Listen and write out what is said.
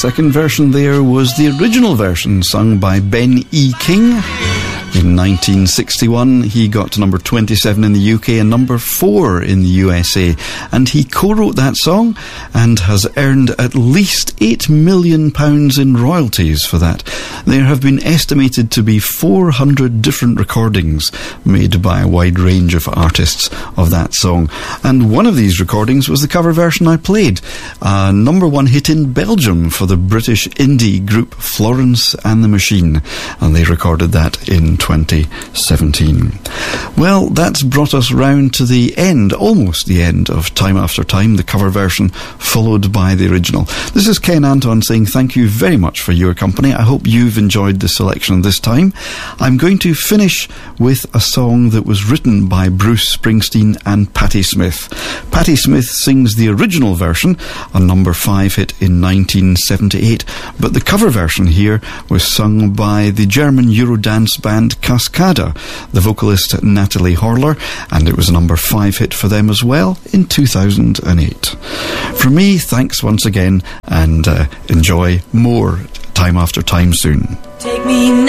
second version there was the original version sung by Ben E. King. In 1961, he got to number 27 in the UK and number 4 in the USA. And he co-wrote that song and has earned at least £8 million in royalties for that. There have been estimated to be 400 different recordings made by a wide range of artists of that song. And one of these recordings was the cover version I played, a number 1 hit in Belgium for the British indie group Florence and the Machine. And they recorded that in 2017. Well, that's brought us round to the end, almost the end of Time After Time, the cover version followed by the original. This is Ken Anton saying thank you very much for your company. I hope you've enjoyed the selection this time. I'm going to finish with a song that was written by Bruce Springsteen and Patti Smith. Patti Smith sings the original version, a number 5 hit in 1978, but the cover version here was sung by the German Eurodance band Cascada, the vocalist Natalie Horler, and it was a number 5 hit for them as well in 2008. From me, thanks once again, and enjoy more Time After Time soon. Take me